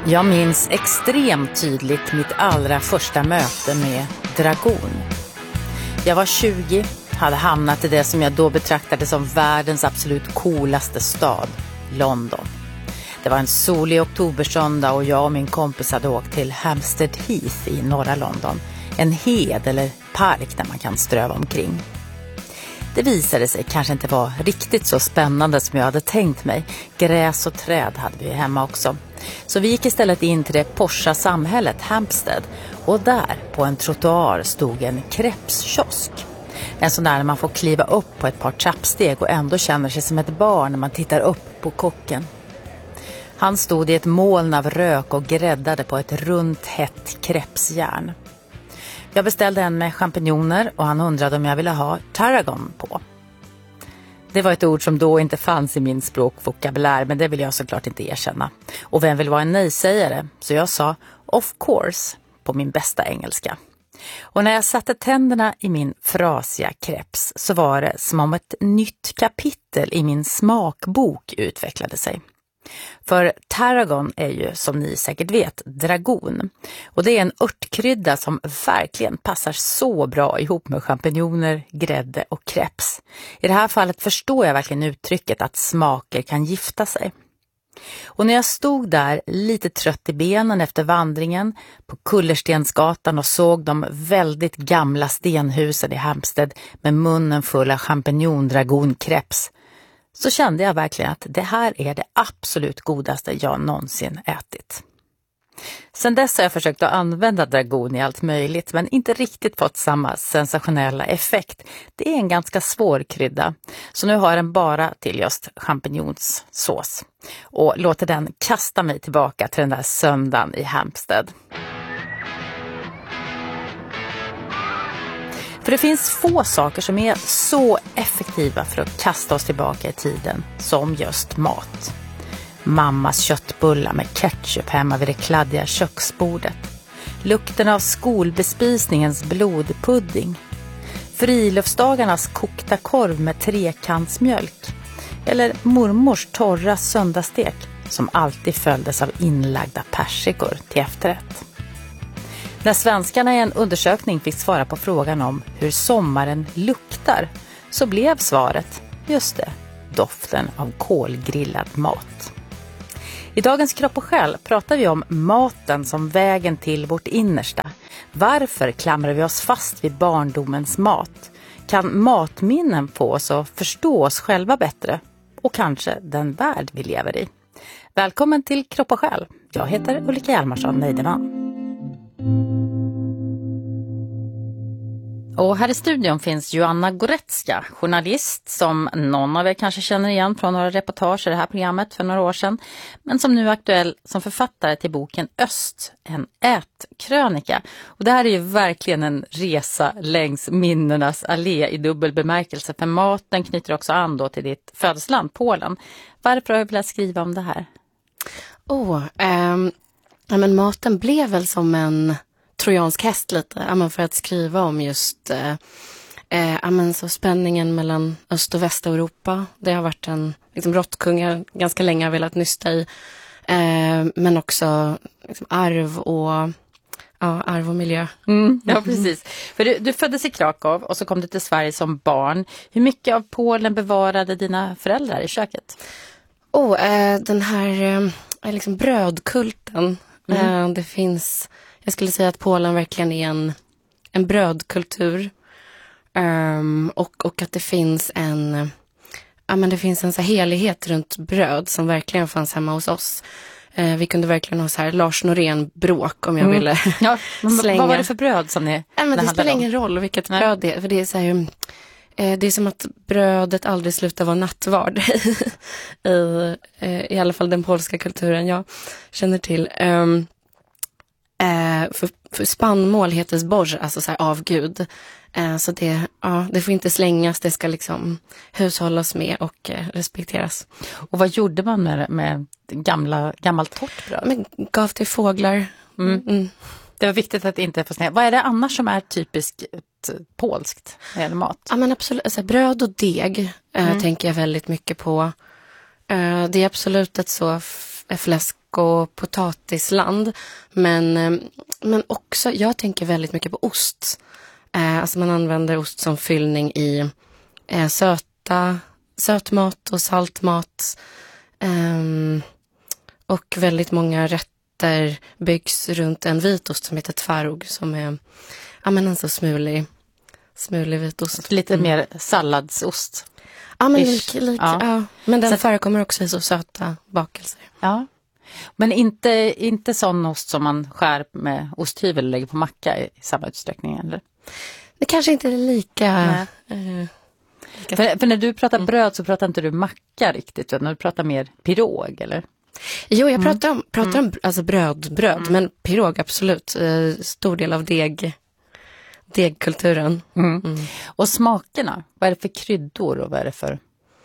Jag minns extremt tydligt mitt allra första möte med Dragon. Jag var 20, hade hamnat i det som jag då betraktade som världens absolut coolaste stad, London. Det var en solig oktobersöndag och jag och min kompis hade åkt till Hampstead Heath i norra London. En hed eller park där man kan ströva omkring. Det visade sig kanske inte vara riktigt så spännande som jag hade tänkt mig. Gräs och träd hade vi hemma också. Så vi gick istället in till det Porsche samhället Hampstead. Och där på en trottoar stod en crepeskiosk. En sån där man får kliva upp på ett par trappsteg och ändå känner sig som ett barn när man tittar upp på kocken. Han stod i ett moln av rök och gräddade på ett runt hett crepesjärn. Jag beställde en med champinjoner och han undrade om jag ville ha tarragon på. Det var ett ord som då inte fanns i min språkvokabulär, men det vill jag såklart inte erkänna. Och vem vill vara en nej-sägare? Så jag sa of course på min bästa engelska. Och när jag satte tänderna i min frasiga crepes så var det som om ett nytt kapitel i min smakbok utvecklade sig. För tarragon är ju, som ni säkert vet, dragon. Och det är en örtkrydda som verkligen passar så bra ihop med champinjoner, grädde och crepes. I det här fallet förstår jag verkligen uttrycket att smaker kan gifta sig. Och när jag stod där lite trött i benen efter vandringen på Kullerstensgatan och såg de väldigt gamla stenhusen i Hampstead med munnen full av champinjondragoncrepes, så kände jag verkligen att det här är det absolut godaste jag någonsin ätit. Sen dess har jag försökt att använda dragon i allt möjligt men inte riktigt fått samma sensationella effekt. Det är en ganska svår krydda, så nu har jag den bara till just champinjonssås och låter den kasta mig tillbaka till den där söndagen i Hampstead. För det finns få saker som är så effektiva för att kasta oss tillbaka i tiden som just mat. Mammas köttbullar med ketchup hemma vid det kladdiga köksbordet. Lukten av skolbespisningens blodpudding. Friluftsdagarnas kokta korv med trekantsmjölk. Eller mormors torra söndagsstek som alltid följdes av inlagda persikor till efterrätt. När svenskarna i en undersökning fick svara på frågan om hur sommaren luktar så blev svaret, just det, doften av kolgrillad mat. I dagens Kropp och själ pratar vi om maten som vägen till vårt innersta. Varför klamrar vi oss fast vid barndomens mat? Kan matminnen få oss att förstå oss själva bättre? Och kanske den värld vi lever i. Välkommen till Kropp och själ. Jag heter Ulrika Hjalmarsson Neideman. Och här i studion finns Joanna Goretzka, journalist som någon av er kanske känner igen från några reportage i det här programmet för några år sedan, men som nu är aktuell som författare till boken Öst, en ätkrönika. Och det här är ju verkligen en resa längs minnenas allé i dubbel bemärkelse, för maten knyter också an då till ditt födelseland, Polen. Varför har du velat skriva om det här? Men maten blev väl som en trojansk häst lite, för att skriva om just så spänningen mellan Öst- och Västeuropa. Det har varit en råttkungar ganska länge har velat nysta i, men också arv och miljö. Ja, precis. För du föddes i Krakow och så kom du till Sverige som barn. Hur mycket av Polen bevarade dina föräldrar i köket? Den här brödkulten. Det finns, jag skulle säga att Polen verkligen är en brödkultur, och att det finns en så här helighet runt bröd som verkligen fanns hemma hos oss. Vi kunde verkligen ha så här Lars Norén-bråk om jag ville slänga. Vad var det för bröd som ni det spelar ingen roll vilket bröd det är, för det är så här, det är som att brödet aldrig slutar vara nattvard i alla fall den polska kulturen jag känner till. För spannmål heter zboż, alltså så här avgud. Så det får inte slängas, det ska hushållas med och respekteras. Och vad gjorde man med gammalt torrt bröd? Men gav till fåglar. Det var viktigt att inte få snälla. Vad är det annars som är typiskt polskt när det gäller mat? Ja, men absolut. Alltså, bröd och deg tänker jag väldigt mycket på. Det är absolut ett så fläsk och potatisland. Men också, jag tänker väldigt mycket på ost. Alltså man använder ost som fyllning i sötmat och saltmat. Och väldigt många rätter byggs runt en vitost som heter tvarog, som är en så smulig vitost. Lite mer salladsost. Ja, men ja. Men den förekommer också i så söta bakelser. Ja. Men inte sån ost som man skär med osthyvel och lägger på macka i samma utsträckning, eller? Det kanske inte är lika... För när du pratar bröd så pratar inte du macka riktigt, utan du pratar mer pirog, eller? Jo, jag pratar om alltså bröd, men pirog absolut. Stor del av degkulturen. Och smakerna, vad är det för kryddor och vad är det för...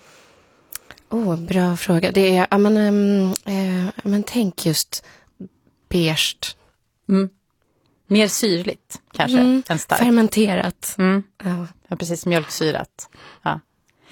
Bra fråga. Det är, men tänk just beige. Mer syrligt kanske än starkt. Fermenterat. Ja, precis, mjölksyrat. Ja.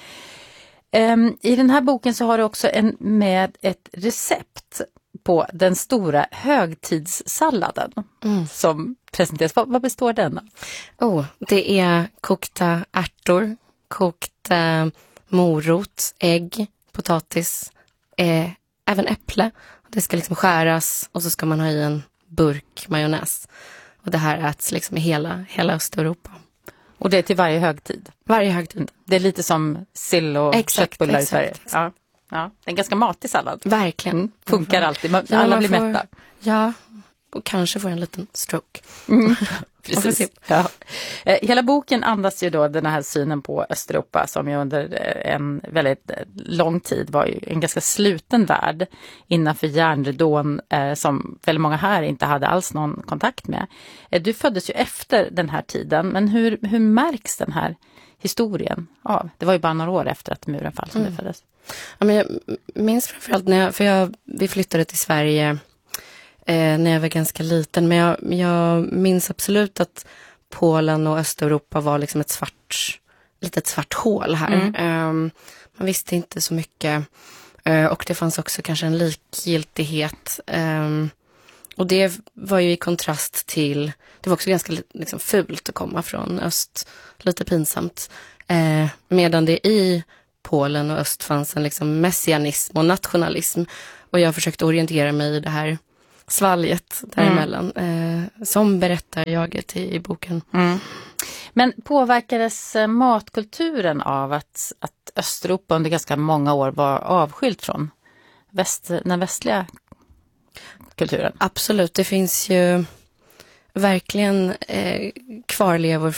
I den här boken så har du också med ett recept på den stora högtidssalladen som presenteras. Vad består den av? Det är kokta ärtor, kokt morot, ägg, potatis, även äpple. Det ska liksom skäras och så ska man ha i en burk majonnäs. Och det här äts liksom i hela Östeuropa. Och det är till varje högtid? Varje högtid. Det är lite som sill och köttbullar i Sverige. Ja. Det är en ganska matig sallad. Verkligen. Funkar alltid. Alla blir mätta. Ja, och kanske får en liten stroke. Precis. Ja. Hela boken andas ju då den här synen på Östeuropa som ju under en väldigt lång tid var ju en ganska sluten värld innanför järnridån som väldigt många här inte hade alls någon kontakt med. Du föddes ju efter den här tiden, men hur märks den här historien av? Det var ju bara några år efter att muren fall som du föddes. Ja, men jag minns framförallt vi flyttade till Sverige när jag var ganska liten, men jag minns absolut att Polen och Östeuropa var liksom ett svart hål här. Man visste inte så mycket och det fanns också kanske en likgiltighet och det var ju i kontrast till, det var också ganska liksom fult att komma från öst, lite pinsamt, medan det i Polen och öst fanns en liksom messianism och nationalism, och jag försökte orientera mig i det här svalget däremellan, som berättar jaget i boken. Men påverkades matkulturen av att Östeuropa under ganska många år var avskilt från den västliga kulturen? Absolut, det finns ju verkligen kvarlevor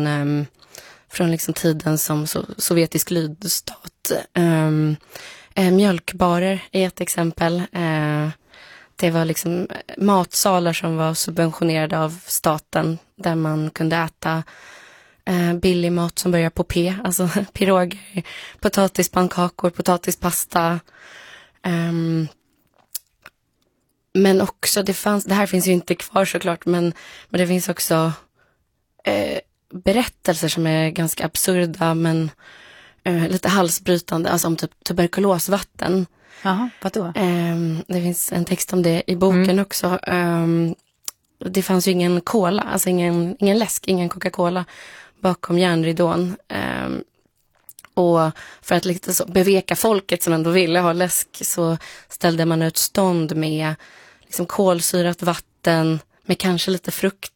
från liksom tiden som sovjetisk lydstat. Mjölkbarer är ett exempel. Det var liksom matsalar som var subventionerade av staten där man kunde äta billig mat som börjar på P, alltså piroger, potatispannkakor, potatispasta. Men också det här finns ju inte kvar såklart, men det finns också berättelser som är ganska absurda men lite halsbrytande, alltså om typ tuberkulosvatten. Jaha, vadå? Det finns en text om det i boken också. Det fanns ju ingen cola, alltså ingen läsk, ingen Coca-Cola bakom järnridån. Och för att lite så beveka folket som ändå ville ha läsk så ställde man ut stånd med liksom kolsyrat vatten med kanske lite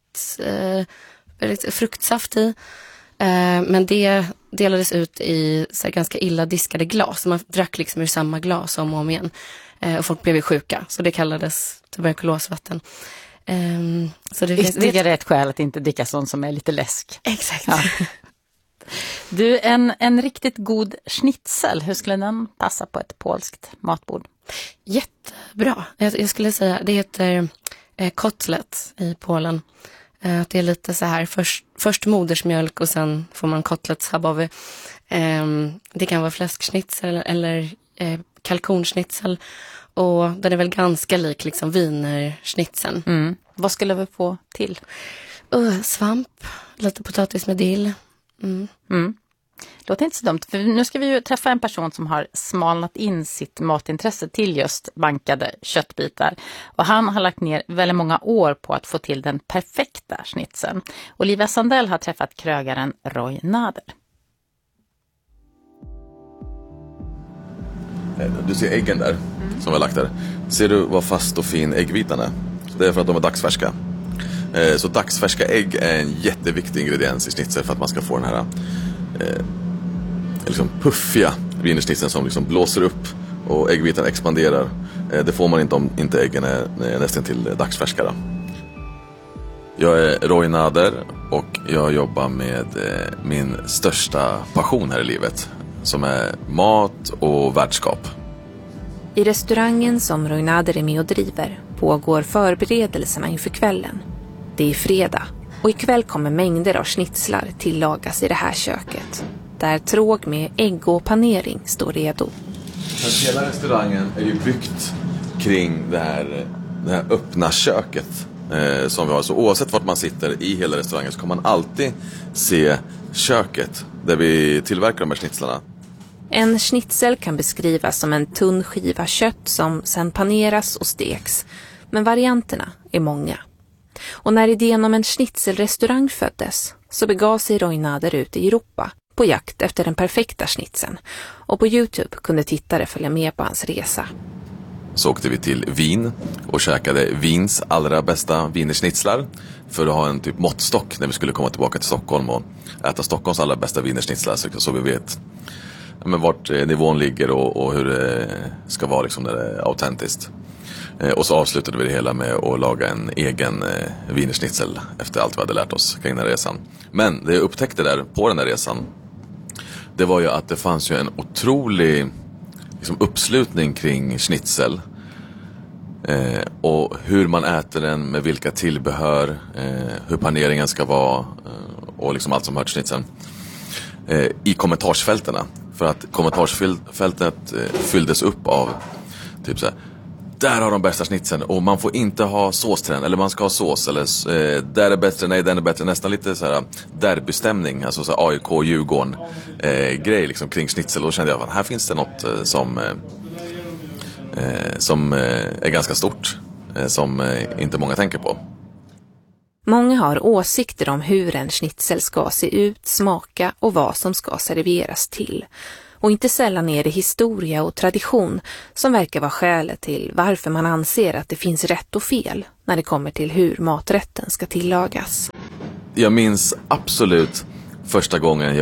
fruktsaft i. Men det delades ut i så här ganska illa diskade glas. Man drack liksom ur samma glas om och om igen. Och folk blev sjuka. Så det kallades tuberkulosvatten. Så det finns ytterligare ett skäl att inte dricka sånt som är lite läsk. Exakt. Ja. Du, en riktigt god schnitzel, hur skulle den passa på ett polskt matbord? Jättebra. Jag skulle säga, det heter kotlet i Polen. Det är lite så här, först modersmjölk och sen får man kotletsabowy. Det kan vara fläskschnitzel eller kalkonschnitzel. Och den är väl ganska lik liksom wienerschnitzeln. Vad skulle vi få till? Svamp, lite potatis med dill. Låter inte så dumt, för nu ska vi ju träffa en person som har smalnat in sitt matintresse till just bankade köttbitar. Och han har lagt ner väldigt många år på att få till den perfekta schnitzeln. Olivia Sandell har träffat krögaren Roy Nader. Du ser äggen där, som vi har lagt där. Ser du vad fast och fin äggvitan är? Det är för att de är dagsfärska. Så dagsfärska ägg är en jätteviktig ingrediens i schnitzel för att man ska få den här liksom puffiga wienerschnitzeln som liksom blåser upp och äggvitan expanderar. Det får man inte om inte äggen är nästan till dagsfärska då. Jag är Roy Nader och jag jobbar med min största passion här i livet, som är mat och värdskap. I restaurangen som Roy Nader är med och driver pågår förberedelserna inför kvällen. Det är fredag och ikväll kommer mängder av schnitzlar tillagas i det här köket, där tråg med ägg och panering står redo. Hela restaurangen är ju byggt kring det här öppna köket som vi har. Så oavsett vart man sitter i hela restaurangen så kan man alltid se köket där vi tillverkar de här schnitzlarna. En schnitzel kan beskrivas som en tunn skiva kött som sen paneras och steks. Men varianterna är många. Och när idén om en schnitzelrestaurang föddes så begav sig Roy Nader ut i Europa på jakt efter den perfekta schnitzeln. Och på YouTube kunde tittare följa med på hans resa. Så åkte vi till Wien och käkade Wiens allra bästa wienerschnitzlar för att ha en typ måttstock när vi skulle komma tillbaka till Stockholm och äta Stockholms allra bästa wienerschnitzlar, så vi vet vart nivån ligger och hur det ska vara liksom när det är autentiskt. Och så avslutade vi det hela med att laga en egen wienerschnitzel efter allt vi hade lärt oss kring den här resan. Men det jag upptäckte där på den här resan, det var ju att det fanns ju en otrolig liksom uppslutning kring schnitzel och hur man äter den, med vilka tillbehör, hur paneringen ska vara och liksom allt som hör till schnitzeln i kommentarsfälterna. För att kommentarsfältet fylldes upp av typ så här: där har de bästa schnitzeln och man får inte ha sås till den, eller man ska ha sås, eller där är bättre, nej den är bättre, nästan lite så här derbystämning, alltså så här AIK Djurgården grej liksom kring schnitzel. Och då kände jag att här finns det något som är ganska stort, som inte många tänker på. Många har åsikter om hur en schnitzel ska se ut, smaka och vad som ska serveras till. Och inte sällan är det historia och tradition som verkar vara skälet till varför man anser att det finns rätt och fel när det kommer till hur maträtten ska tillagas. Jag minns absolut första gången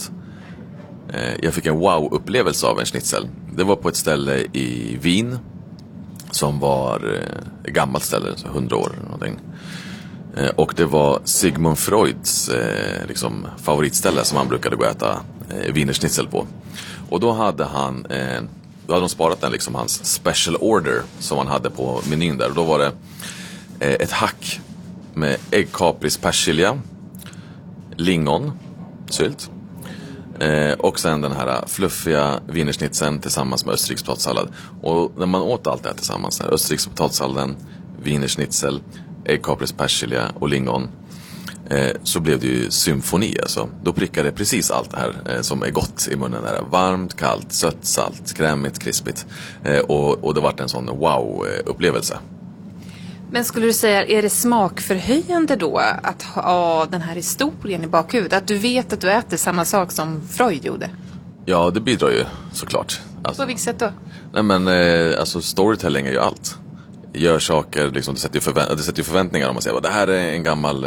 jag fick en wow-upplevelse av en schnitzel. Det var på ett ställe i Wien som var ett gammalt ställe, 100 år eller någonting. Och det var Sigmund Freuds liksom favoritställe som han brukade gå och äta wienerschnitzel på. Och då hade de sparat den liksom hans special order som han hade på menyn där. Och då var det ett hack med äggkapris, persilja, lingon, sylt. Och sen den här fluffiga wienerschnitzeln tillsammans med österrikisk potatissallad. Och när man åt allt det här tillsammans, österrikisk potatissalladen, wienerschnitzel, äggkapris, persilja och lingon, så blev det ju symfoni alltså. Då prickade precis allt det här som är gott i munnen där. Varmt, kallt, sött, salt, krämigt, krispigt. Och det var en sån wow-upplevelse. Men skulle du säga, är det smakförhöjande då att ha den här historien i bakhuvudet? Att du vet att du äter samma sak som Freud gjorde? Ja, det bidrar ju såklart. Alltså, på vilket sätt då? Nej men, alltså storytelling är ju allt. Gör saker, liksom, det sätter ju förväntningar om man säger att det här är en gammal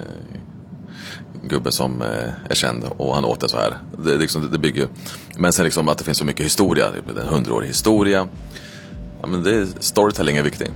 gubbe som är känd och han åt det så här. Det bygger. Men sen liksom att det finns så mycket historia, en 100-årig historia. Ja, men storytelling är viktig.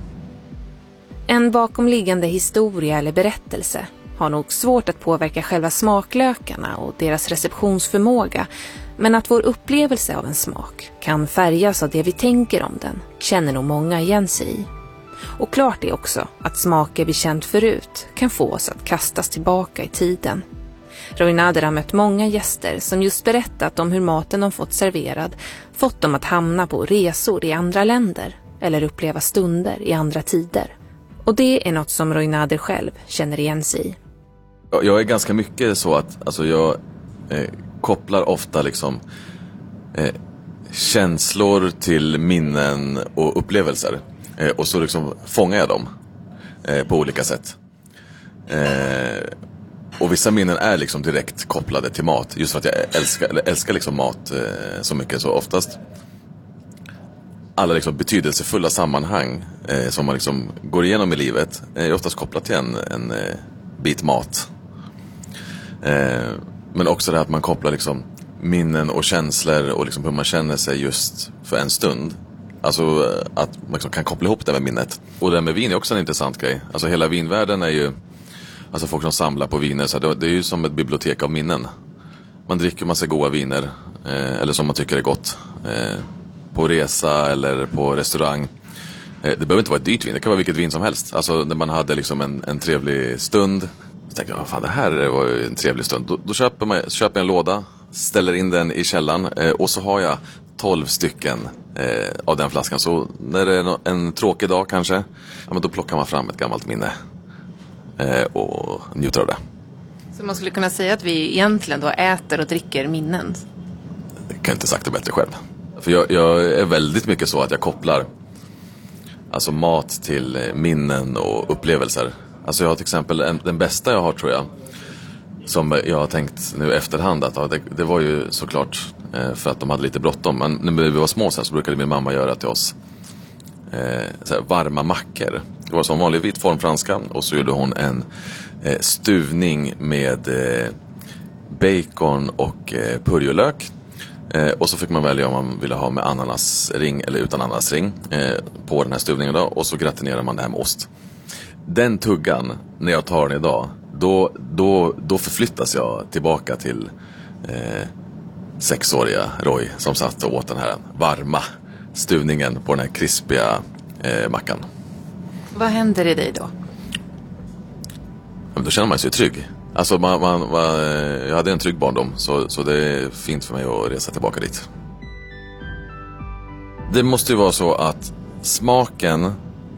En bakomliggande historia eller berättelse har nog svårt att påverka själva smaklökarna och deras receptionsförmåga. Men att vår upplevelse av en smak kan färgas av det vi tänker om den känner nog många igen sig i. Och klart är också att smaker vi känt förut kan få oss att kastas tillbaka i tiden. Roy Nader har mött många gäster som just berättat om hur maten de fått serverad fått dem att hamna på resor i andra länder eller uppleva stunder i andra tider. Och det är något som Roy Nader själv känner igen sig i. Jag är ganska mycket så att alltså jag kopplar ofta liksom känslor till minnen och upplevelser. Och så liksom fångar jag dem på olika sätt. Och vissa minnen är liksom direkt kopplade till mat. Just för att jag älskar liksom mat så mycket. Så oftast alla liksom betydelsefulla sammanhang som man liksom går igenom i livet är oftast kopplat till en bit mat. Men också det att man kopplar liksom minnen och känslor och liksom hur man känner sig just för en stund. Alltså att man liksom kan koppla ihop det med minnet. Och det med vin är också en intressant grej. Alltså hela vinvärlden är ju, alltså folk som samlar på viner, så det är ju som ett bibliotek av minnen. Man dricker massa goda viner, eller som man tycker är gott, på resa eller på restaurang. Det behöver inte vara ett dyrt vin, det kan vara vilket vin som helst. Alltså när man hade liksom en trevlig stund, så tänkte jag, fan det här var ju en trevlig stund. Då köper jag en låda, ställer in den i källan, och så har jag 12 stycken av den flaskan. Så när det är en tråkig dag kanske, ja, men då plockar man fram ett gammalt minne och njuter av det. Så man skulle kunna säga att vi egentligen då äter och dricker minnen? Jag kan inte sagt det bättre själv. För jag är väldigt mycket så att jag kopplar alltså mat till minnen och upplevelser. Alltså jag har till exempel den bästa jag har, tror jag, som jag har tänkt nu efterhand att det var ju såklart för att de hade lite bråttom. Men när vi var små så brukade min mamma göra till oss så här varma mackor. Det var som vanlig vit form franska, och så gjorde hon en stuvning med bacon och purjolök. Och så fick man välja om man ville ha med ananasring eller utan ananasring på den här stuvningen då. Och så gratinerar man det här med ost. Den tuggan, när jag tar den idag, då förflyttas jag tillbaka till 6-åriga Roy som satt och åt den här varma stuvningen på den här krispiga mackan. Vad händer i dig då? Men då känner man sig trygg. Alltså jag hade en trygg barndom, så det är fint för mig att resa tillbaka dit. Det måste ju vara så att smaken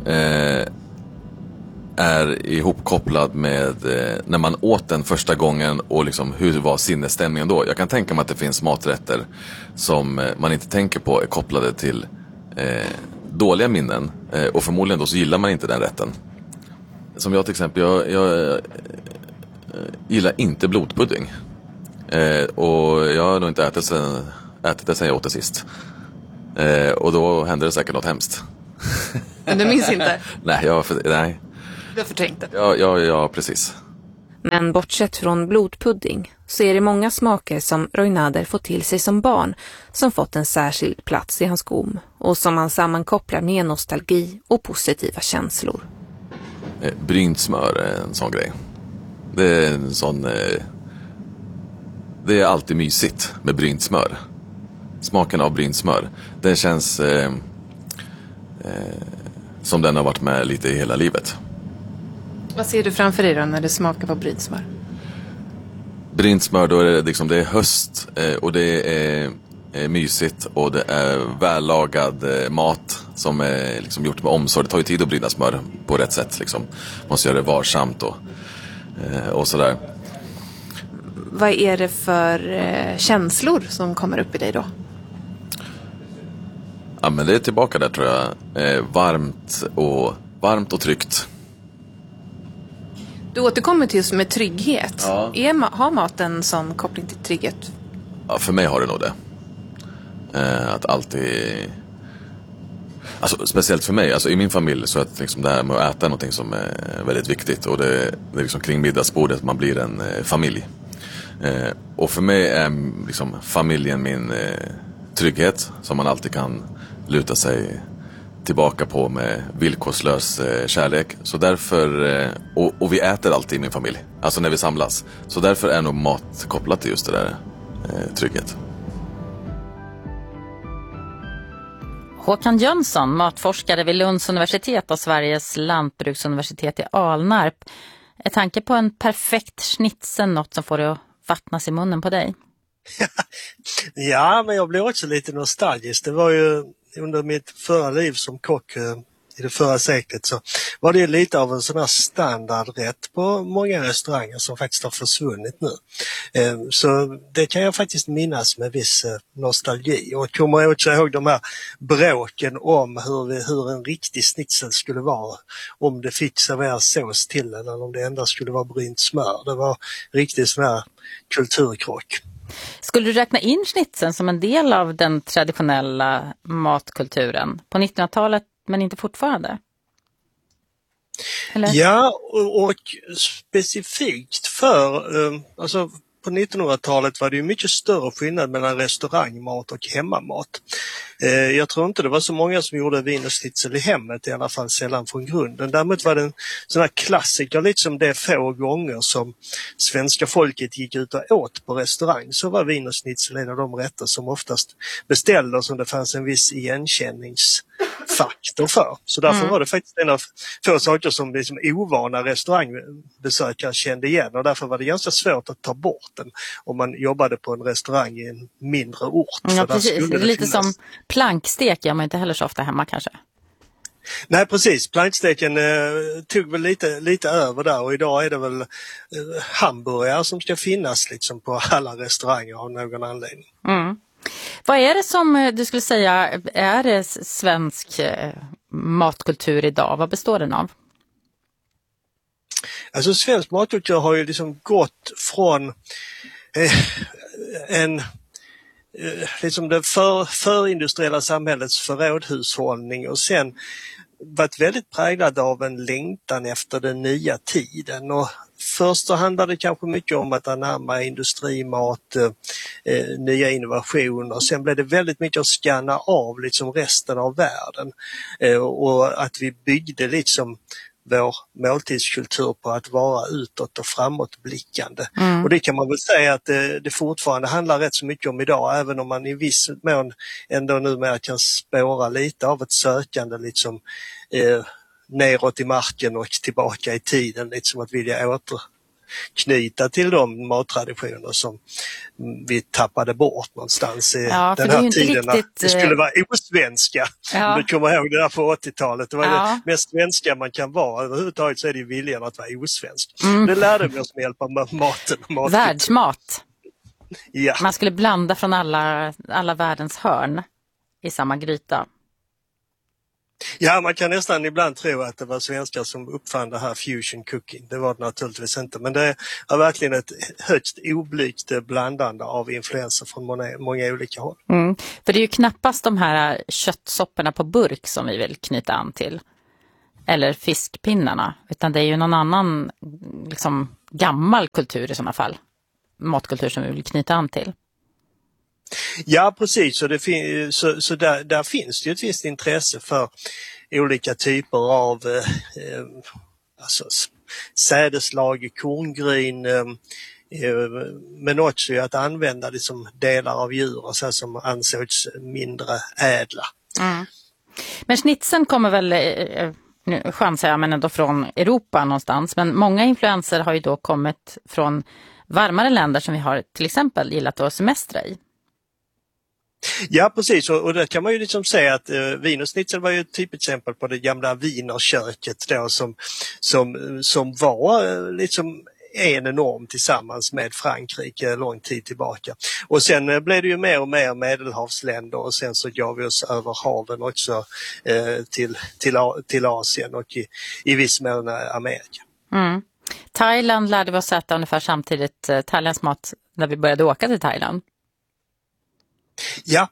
är ihopkopplad med när man åt den första gången och liksom hur var sinnesstämningen då. Jag kan tänka mig att det finns maträtter som man inte tänker på är kopplade till dåliga minnen, och förmodligen då så gillar man inte den rätten. Som jag till exempel, jag gillar inte blodpudding, och jag har nog inte ätit det sen jag åt det sist, och då hände det säkert något hemskt. Men du minns inte? Nej. Du har förträngt det? Ja, precis. Men bortsett från blodpudding så är det många smaker som Roy Nader fått till sig som barn som fått en särskild plats i hans gom och som han sammankopplar med nostalgi och positiva känslor. Brynt smör är en sån grej. Det är en sån... Det är alltid mysigt med brynt smör. Smaken av brynt smör, den känns som den har varit med lite i hela livet. Vad ser du framför dig då när det smakar på brynt smör? Brynt smör, då är det liksom, det är höst, och det är mysigt, och det är vällagad mat som är liksom gjort med omsorg. Det tar ju tid att bryna smör på rätt sätt liksom. Man måste göra det varsamt och sådär. Vad är det för känslor som kommer upp i dig då? Ja, men det är tillbaka där, tror jag. Varmt och tryggt. Du återkommer till just med trygghet. Ja. Har maten sån koppling till trygghet? Ja, för mig har det nog det. Att alltid... Alltså, speciellt för mig, alltså i min familj, så att liksom det här med att äta är någonting som är väldigt viktigt. Och det är liksom kring middagsbordet man blir en familj. Och för mig är liksom familjen min trygghet, som man alltid kan luta sig tillbaka på med villkorslös kärlek. Så därför, och vi äter alltid i min familj, alltså när vi samlas. Så därför är nog mat kopplat till just det där trygghet. Håkan Jönsson, matforskare vid Lunds universitet och Sveriges lantbruksuniversitet i Alnarp. Är tanke på en perfekt schnitzel något som får det att vattnas i munnen på dig? Ja, men jag blir också lite nostalgisk. Det var ju under mitt förra liv som kock i det förra seklet så var det lite av en sån här standardrätt på många restauranger som faktiskt har försvunnit nu. Så det kan jag faktiskt minnas med viss nostalgi, och kommer också ihåg de här bråken om hur en riktig schnitzel skulle vara, om det fick serveras sås till den eller om det endast skulle vara brynt smör. Det var riktigt sån här kulturkrock. Skulle du räkna in schnitzeln som en del av den traditionella matkulturen på 1900-talet, men inte fortfarande? Eller? Ja, och specifikt för, alltså på 1900-talet var det ju mycket större skillnad mellan restaurangmat och hemmamat. Jag tror inte det var så många som gjorde wienerschnitzel i hemmet, i alla fall sällan från grunden. Däremot var det en sån här klassiker, liksom det få gånger som svenska folket gick ut och åt på restaurang, så var wienerschnitzel en av de rätter som oftast beställdes, som det fanns en viss igenkänningsfaktor för. Så därför var det faktiskt en av få saker som liksom ovana restaurangbesökare kände igen, och därför var det ganska svårt att ta bort den om man jobbade på en restaurang i en mindre ort. Ja, precis. Det är lite som plankstek gör man inte heller så ofta hemma kanske. Nej, precis. Planksteken tog väl lite över där, och idag är det väl hamburgare som ska finnas liksom på alla restauranger av någon anledning. Mm. Vad är det som du skulle säga är det svensk matkultur idag? Vad består den av? Alltså svensk matkultur har ju liksom gått från liksom det förindustriella samhällets förrådhushållning, och sen varit väldigt präglad av en längtan efter den nya tiden. Och först så handlade det kanske mycket om att anamma industrimat, nya innovationer. Sen blev det väldigt mycket att skanna av liksom resten av världen, och att vi byggde liksom vår måltidskultur på att vara utåt och framåtblickande. Och det kan man väl säga att det fortfarande handlar rätt så mycket om idag, även om man i viss mån ändå numera kan spåra lite av ett sökande liksom neråt i marken och tillbaka i tiden, liksom att vilja återknyta till de mattraditioner som vi tappade bort någonstans i den här tiden när det skulle vara osvenska. Ja. Du kommer ihåg det där på 80-talet. Det var det mest svenska man kan vara. Överhuvudtaget så är det ju viljan att vara osvensk. Det lärde vi oss med hjälp av maten. Världsmat. Ja. Man skulle blanda från alla världens hörn i samma gryta. Ja, man kan nästan ibland tro att det var svenskar som uppfann det här fusion cooking. Det var det naturligtvis inte, men det är verkligen ett högst oblygt blandande av influenser från många olika håll. För det är ju knappast de här köttsopporna på burk som vi vill knyta an till, eller fiskpinnarna, utan det är ju någon annan liksom gammal kultur i sådana fall, matkultur som vi vill knyta an till. Ja, precis. Så där finns det ju ett visst intresse för olika typer av alltså sädeslag, korngryn, men också att använda det som delar av djur och så som ansågs mindre ädla. Men schnitzeln kommer väl, nu chansar jag, men ändå från Europa någonstans. Men många influenser har ju då kommit från varmare länder som vi har till exempel gillat att semestra i. Ja, precis, och det kan man ju liksom säga att wienerschnitzel var ju ett typexempel på det gamla wienerköket då som var liksom en norm tillsammans med Frankrike lång tid tillbaka. Och sen blev det ju mer och mer medelhavsländer, och sen så gav vi oss över haven också till Asien och i viss mån Amerika. Thailand lärde vi oss äta ungefär samtidigt, thailändsk mat, när vi började åka till Thailand. Ja,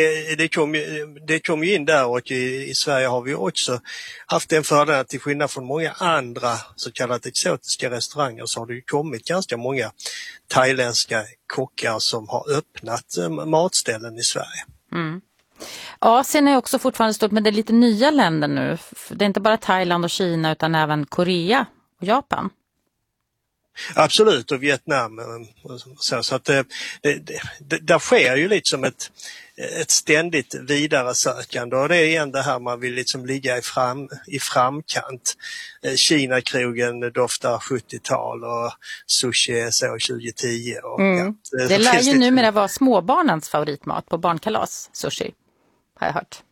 det kom ju in där, och i Sverige har vi också haft en fördel att till skillnad från många andra så kallat exotiska restauranger så har det ju kommit ganska många thailändska kockar som har öppnat matställen i Sverige. Asien är också fortfarande stort, men det är lite nya länder nu. Det är inte bara Thailand och Kina utan även Korea och Japan. Absolut, och Vietnam. Så att där sker ju liksom ett ständigt vidare sökande, och det är igen det här man vill liksom ligga i framkant. Kina-krogen doftar 70-tal och sushi är så 2010. Och, det lär ju numera vara småbarnens favoritmat på barnkalas, sushi, har jag hört.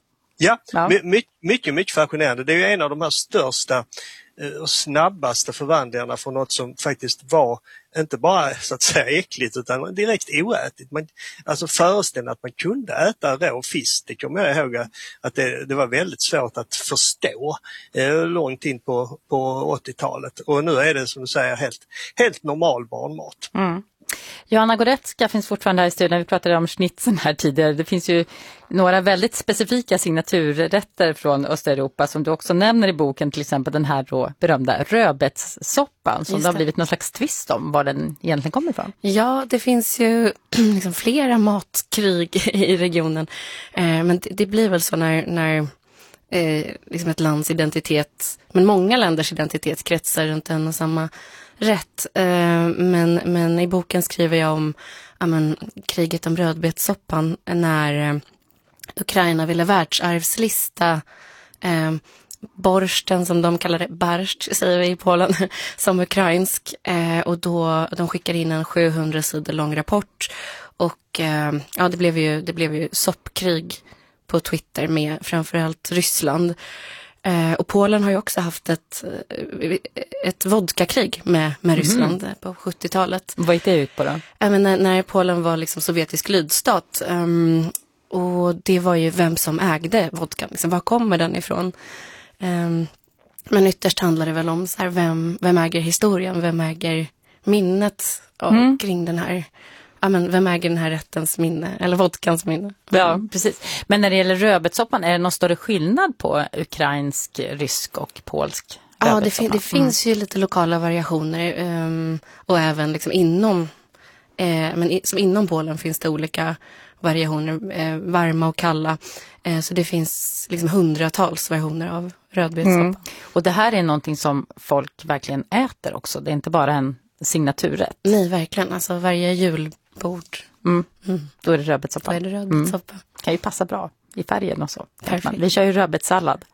Ja, mycket fascinerande. Det är ju en av de här största och snabbaste förvandlingarna från något som faktiskt var inte bara så att säga äckligt utan direkt oätligt. Alltså föreställa att man kunde äta rå fisk, det kommer jag ihåg att det var väldigt svårt att förstå långt in på 80-talet. Och nu är det som du säger helt normal barnmat. Mm. Johanna Goretzka finns fortfarande här i studion. Vi pratade om schnitzeln här tidigare. Det finns ju några väldigt specifika signaturrätter från Östeuropa som du också nämner i boken. Till exempel den här då berömda rödbetssoppan som det har blivit någon slags tvist om var den egentligen kommer ifrån. Ja, det finns ju liksom flera matkrig i regionen. Men det blir väl så när liksom ett lands identitet, men många länders identitet kretsar runt en och samma rätt. Men i boken skriver jag om kriget om rödbetssoppan när Ukraina ville världsarvslista borsten, som de kallar det, barscht säger vi i Polen, som ukrainsk. Och då de skickade in en 700 sidor lång rapport. Och det blev ju soppkrig på Twitter med framförallt Ryssland. Och Polen har ju också haft ett vodkakrig med Ryssland på 70-talet. Vad gick det ut på då? När Polen var liksom sovjetisk lydstat. Och det var ju vem som ägde vodkan. Liksom, var kommer den ifrån? Men ytterst handlar det väl om så här, vem äger historien? Vem äger minnet kring den här? Vem äger den här rättens minne? Eller vodkans minne? Ja, precis. Men när det gäller rödbetssoppan, är det någon större skillnad på ukrainsk, rysk och polsk rödbetssoppa? Ja, det finns ju lite lokala variationer. Och även liksom inom Polen finns det olika variationer, varma och kalla. Så det finns liksom hundratals variationer av rödbetssoppa. Och det här är någonting som folk verkligen äter också. Det är inte bara en signaturrätt. Nej, verkligen. Alltså varje julbord. Då är det rödbetssoppa. Kan ju passa bra i färgen och så. Vi kör ju rödbetssallad.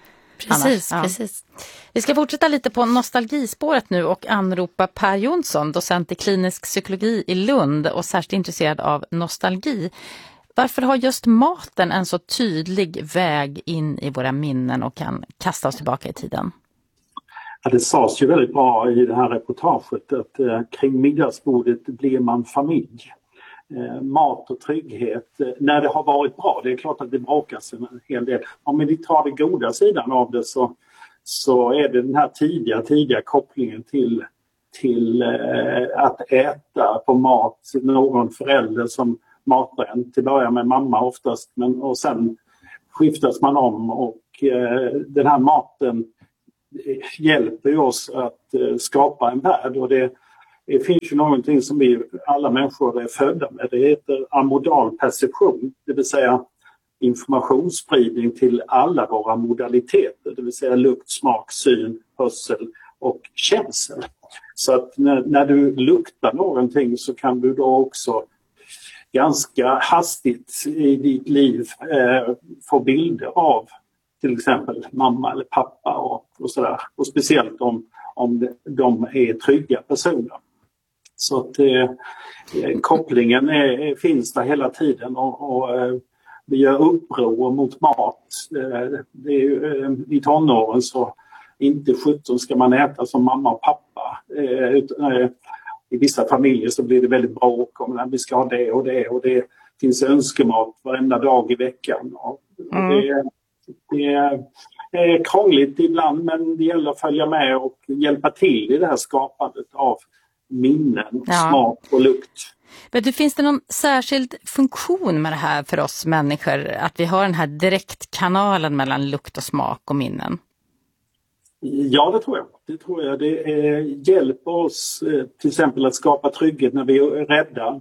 Precis. Vi ska fortsätta lite på nostalgispåret nu och anropa Per Jonsson, docent i klinisk psykologi i Lund och särskilt intresserad av nostalgi. Varför har just maten en så tydlig väg in i våra minnen och kan kasta oss tillbaka i tiden? Ja, det sades ju väldigt bra i det här reportaget att kring middagsbordet blir man familj. Mat och trygghet, när det har varit bra, det är klart att det bråkas en hel del. Om vi tar den goda sidan av det så är det den här tidiga kopplingen till att äta på mat, någon förälder som matar en, till början med mamma oftast, och sen skiftas man om och den här maten hjälper oss att skapa en värld, och det finns ju någonting som vi alla människor är födda med. Det heter amodal perception, det vill säga informationsspridning till alla våra modaliteter, det vill säga lukt, smak, syn, hörsel och känsel. Så att när du luktar någonting så kan du då också ganska hastigt i ditt liv få bilder av till exempel mamma eller pappa och sådär. Och speciellt om de är trygga personer. Så att kopplingen finns där hela tiden och vi gör uppror mot mat. Det är ju, i tonåren så inte 17 ska man äta som mamma och pappa. I vissa familjer så blir det väldigt bråk om att vi ska ha det och det, och det finns önskemål varenda dag i veckan. Det är krångligt ibland, men det gäller att följa med och hjälpa till i det här skapandet av minnen, smak och lukt. Men finns det någon särskild funktion med det här för oss människor, att vi har den här direktkanalen mellan lukt och smak och minnen? Ja, det tror jag. Det hjälper oss till exempel att skapa trygghet när vi är rädda.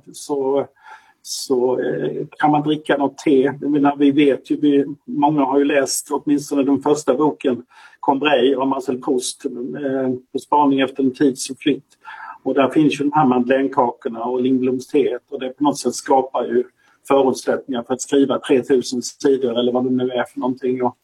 Så kan man dricka något te. Vi vet ju, många har ju läst åtminstone den första boken, Combray av Marcel Proust, på spaning efter en tid som flytt. Och där finns ju de här mandelänkakorna och Lindblomsteet, och det på något sätt skapar ju förutsättningar för att skriva 3000 sidor eller vad det nu är för någonting. Och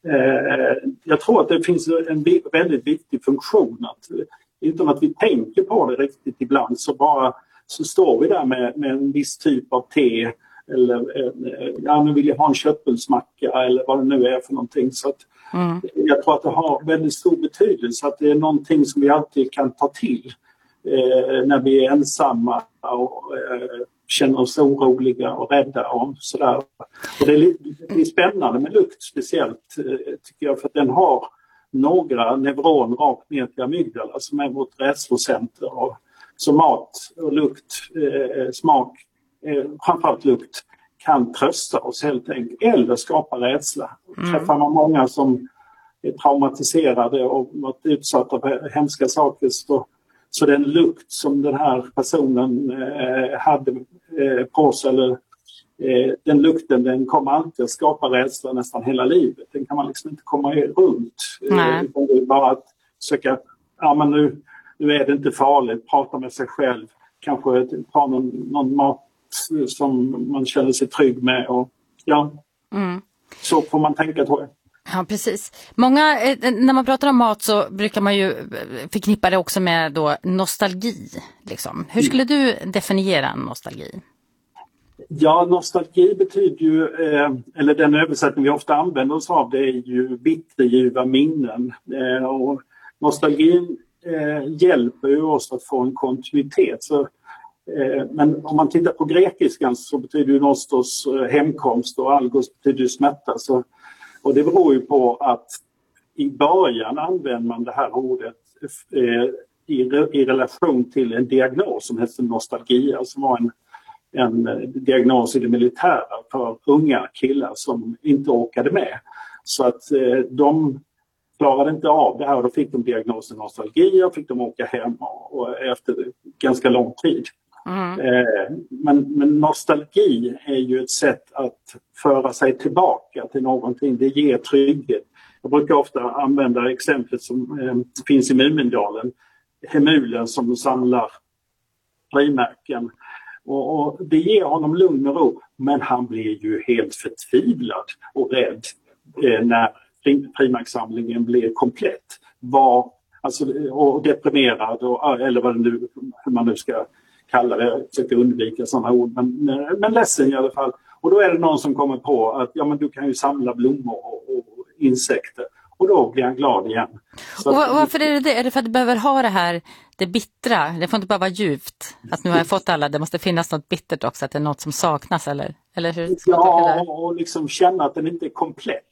jag tror att det finns en väldigt viktig funktion att utan att vi tänker på det riktigt ibland så står vi där med en viss typ av te eller nu vill jag ha en köttbullsmacka eller vad det nu är för någonting. Så att jag tror att det har väldigt stor betydelse att det är någonting som vi alltid kan ta till när vi är ensamma och känner oss oroliga och rädda och sådär. Och det är spännande med lukt speciellt tycker jag, för att den har några neuroner rakt ner till amygdala som är vårt rädslocenter. Och så mat och lukt, smak, framförallt lukt, kan trösta oss helt enkelt eller skapa rädsla. Träffar man många som är traumatiserade och varit utsatta för hemska saker så den lukt som den här personen hade på sig, eller den lukten, den kommer alltid att skapa rädsla nästan hela livet. Den kan man liksom inte komma runt. Det är bara att försöka, men nu är det inte farligt, prata med sig själv, kanske ta någon mat som man känner sig trygg med. Och, så får man tänka, tror jag. Ja, precis. Många, när man pratar om mat så brukar man ju förknippa det också med då nostalgi. Liksom. Hur skulle du definiera nostalgi? Ja, nostalgi betyder ju, eller den översättning vi ofta använder oss av, det är ju bitterljuva minnen. Och nostalgin hjälper ju oss att få en kontinuitet. Så, men om man tittar på grekiskan så betyder ju nostos hemkomst och algos betyder ju smärta. Och det beror ju på att i början använder man det här ordet i relation till en diagnos som heter nostalgia, som var en diagnos i det militära för unga killar som inte orkade med. Så att de klarade inte av det här och då fick de diagnosen nostalgia och fick de åka hem och efter ganska lång tid. Men nostalgi är ju ett sätt att föra sig tillbaka till någonting. Det ger trygghet. Jag brukar ofta använda exemplet som finns i Mumindalen. Hemulen som samlar frimärken. Och det ger honom lugn och ro. Men han blir ju helt förtvivlad och rädd när frimärkssamlingen blir komplett. Och deprimerad eller vad det nu, hur man nu ska kalla det. Jag försöker undvika sådana ord, men ledsen i alla fall. Och då är det någon som kommer på att men du kan ju samla blommor och insekter. Och då blir han glad igen. Och varför är det? Är det för att du behöver ha det bittra? Det får inte bara vara djupt. Att nu har jag fått alla, det måste finnas något bittert också. Att det är något som saknas, eller hur? Ja, och liksom känna att den inte är komplett.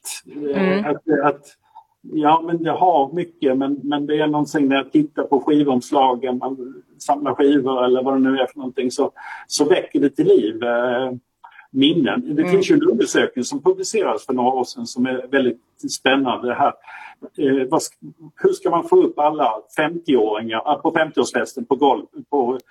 Men det har mycket, men det är någonting när jag tittar på skivomslagen, man samlar skivor eller vad det nu är för någonting, så väcker det till liv minnen. Det finns ju en undersökning som publicerades för några år sedan som är väldigt spännande här. Hur ska man få upp alla 50-åringar på 50-årsfesten på